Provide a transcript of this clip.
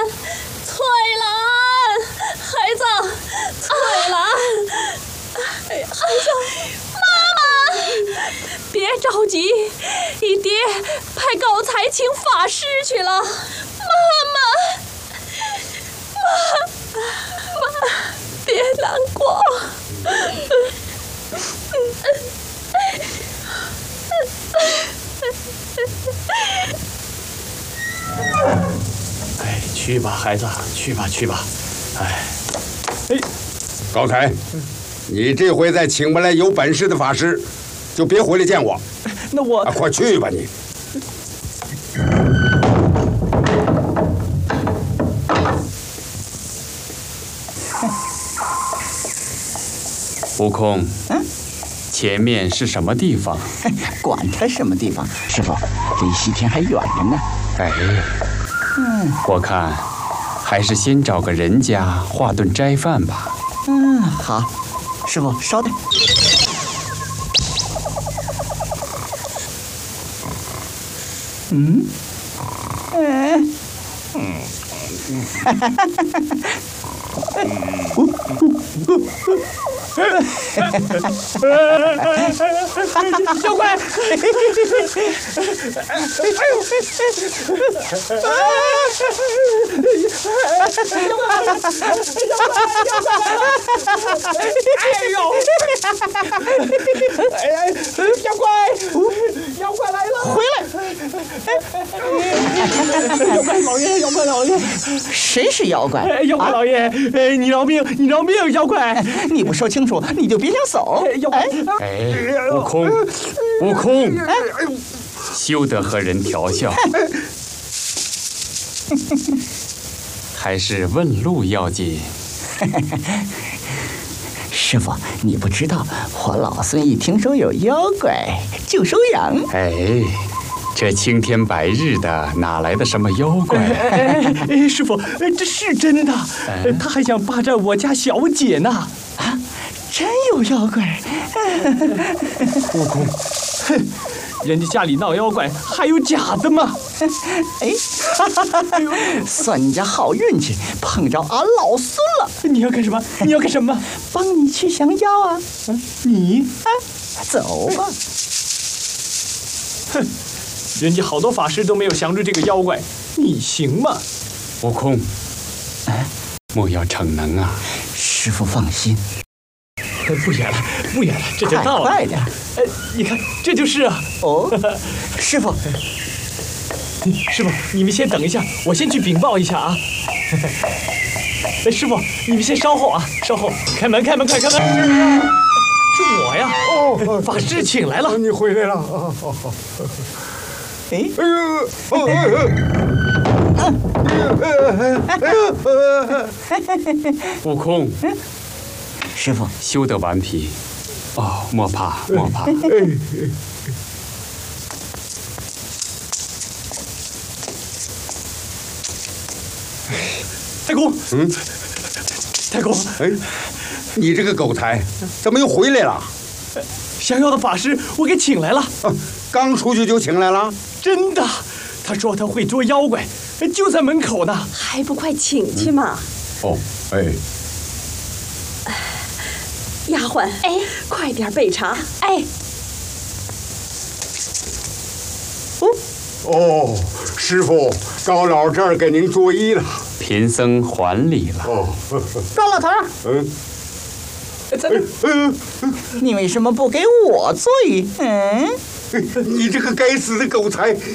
翠兰，孩子，翠兰，哎呀，孩子，妈妈，别着急，你爹派高才请法师去了。妈，别难过。 哎，去吧，孩子，去吧，去吧。哎， 高才，你这回再请不来有本事的法师，就别回来见我。 那我快去吧你。 悟空，前面是什么地方？ 管它什么地方，师傅，离西天还远着呢。 哎，我看还是先找个人家化顿斋饭吧。 好，师傅稍等。 妖怪！妖怪来了！ 回来！ 妖怪老爷，妖怪老爷！ 谁是妖怪？ 妖怪老爷，你饶命！你饶命！妖怪！ 你不说清楚，你就别想走。 妖怪！ 哎，悟空，悟空，休得和人调笑，还是问路要紧。 师傅，你不知道，我老孙一听说有妖怪就收养。 哎，这青天白日的，哪来的什么妖怪？ 师傅，这是真的。他还想霸占我家小姐呢。 啊，真有妖怪！ 悟空，哼，人家家里闹妖怪，还有假的吗？ 哎，算你家好运气，碰着俺老孙了。 你要干什么？你要干什么？ 帮你去降妖啊！ 你走吧。 哼，人家好多法师都没有降住这个妖怪，你行吗？ 悟空，莫要逞能啊！ 师傅放心。 不远了，不远了，这就到了。 快点！ 你看，这就是啊。 哦，师傅， 师傅，你们先等一下，我先去禀报一下啊。师傅，你们先稍后啊，稍后。开门，开门，快开门！是我呀。哦，法师请来了。 你回来了。 哎， 悟空， 师傅， 休得顽皮。哦，莫怕，莫怕。 太公，太公， 哎，你这个狗才，怎么又回来了？ 降妖的法师我给请来了。 刚出去就请来了？ 真的，他说他会捉妖怪，就在门口呢。 还不快请去嘛！ 哦，哎， 丫鬟，快点备茶。 哦，师傅，高老这儿给您作揖了。 贫僧还礼了。 哦， 高老头儿，你为什么不给我座椅？ 你这个该死的狗才，